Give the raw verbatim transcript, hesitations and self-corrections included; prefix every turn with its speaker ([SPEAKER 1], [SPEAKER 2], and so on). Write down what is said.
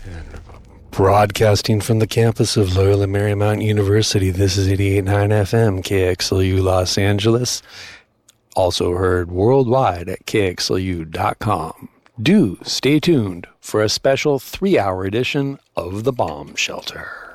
[SPEAKER 1] Broadcasting from the campus of Loyola Marymount University, this is eighty-eight point nine F M, K X L U Los Angeles. Also heard worldwide at K X L U dot com. Do stay tuned for a special three-hour edition of The Bomb Shelter.